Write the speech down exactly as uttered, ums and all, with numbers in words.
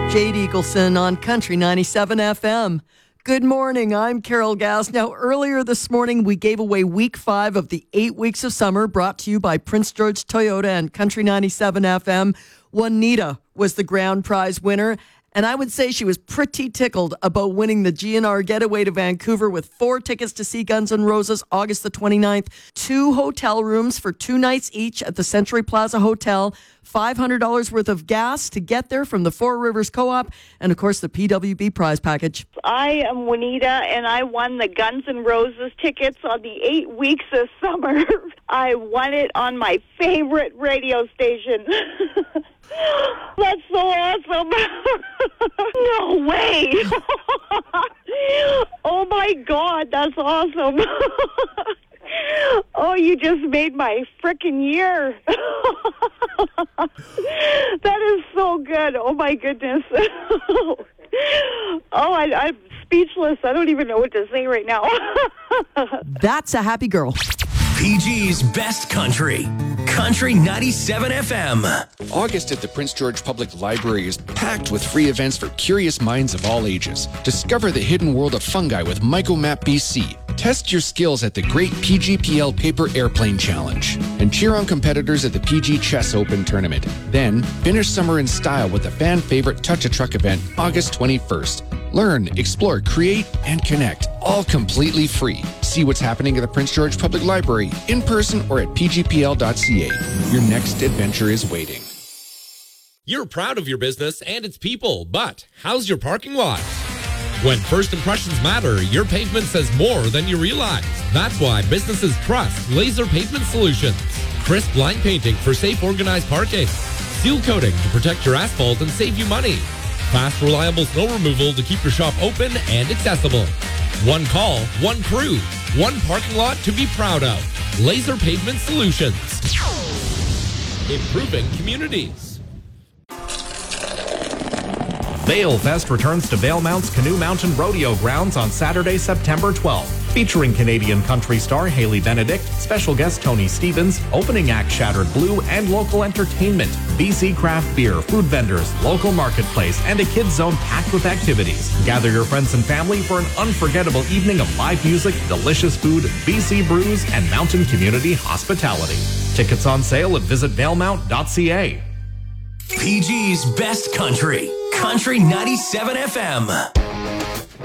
Jade Eagleson on Country ninety-seven F M. Good morning, I'm Carol Gass. Now, earlier this morning, we gave away week five of the eight weeks of summer, brought to you by Prince George Toyota and Country ninety-seven F M. Juanita was the ground prize winner, and I would say she was pretty tickled about winning the G N R Getaway to Vancouver with four tickets to see Guns N' Roses August the twenty-ninth, two hotel rooms for two nights each at the Century Plaza Hotel, five hundred dollars worth of gas to get there from the Four Rivers Co-op, and of course the P W B prize package. I am Juanita, and I won the Guns N' Roses tickets on the eight weeks of summer. I won it on my favorite radio station. That's so awesome. No way. Oh my God, that's awesome. Oh, you just made my frickin' year. That is so good. Oh my goodness. Oh, I, I'm speechless. I don't even know what to say right now. That's a happy girl. P G's Best Country. Country ninety-seven F M. August at the Prince George Public Library is packed with free events for curious minds of all ages. Discover the hidden world of fungi with MycoMap B C. Test your skills at the Great P G P L Paper Airplane Challenge. And cheer on competitors at the P G Chess Open Tournament. Then, finish summer in style with the fan favorite Touch a Truck event August twenty-first. Learn, explore, create, and connect, all completely free. See what's happening at the Prince George Public Library, in person or at p g p l dot c a. Your next adventure is waiting. You're proud of your business and its people, but how's your parking lot? When first impressions matter, your pavement says more than you realize. That's why businesses trust Laser Pavement Solutions. Crisp line painting for safe, organized parking. Seal coating to protect your asphalt and save you money. Fast, reliable snow removal to keep your shop open and accessible. One call, one crew, one parking lot to be proud of. Laser Pavement Solutions. Improving communities. Vailfest returns to Valemount's Canoe Mountain Rodeo Grounds on Saturday, September twelfth. Featuring Canadian country star Haley Benedict, special guest Tony Stevens, opening act Shattered Blue, and local entertainment, B C craft beer, food vendors, local marketplace, and a kids zone packed with activities. Gather your friends and family for an unforgettable evening of live music, delicious food, B C brews, and mountain community hospitality. Tickets on sale at visit valemount dot c a. P G's Best Country. Country ninety-seven F M.